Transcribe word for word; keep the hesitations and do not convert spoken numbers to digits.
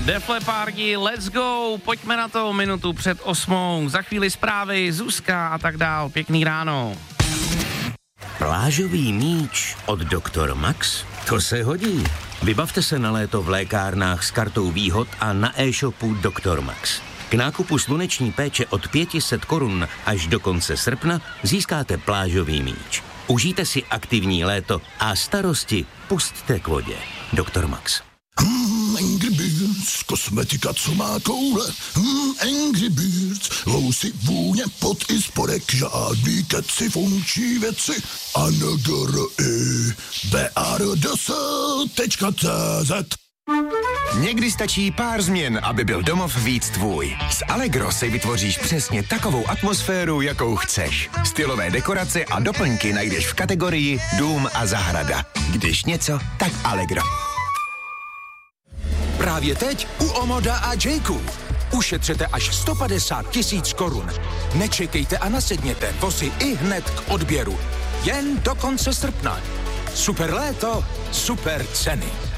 Def Leppard, let's go, pojďme na to, minutu před osmou, za chvíli zprávy, Zuzka a tak dál, pěkný ráno. Plážový míč od doktor Max? To se hodí. Vybavte se na léto v lékárnách s kartou výhod a na e-shopu doktor Max. K nákupu sluneční péče od pět set korun až do konce srpna získáte plážový míč. Užijte si aktivní léto a starosti pusťte k vodě. doktor Max. Hmm, Angry Birds, kosmetika, co má koule. Hmm, Angry Birds, lousy, vůně, pot i spodek, žádný keci, funkční věci. A N G R I B R D S tečka cé zet. Někdy stačí pár změn, aby byl domov víc tvůj. S Allegro si vytvoříš přesně takovou atmosféru, jakou chceš. Stylové dekorace a doplňky najdeš v kategorii Dům a zahrada. Když něco, tak Allegro. Právě teď u Omoda a Jayku. Ušetřete až sto padesát tisíc korun. Nečekejte a nasedněte, vozy i hned k odběru. Jen do konce srpna. Super léto, super ceny.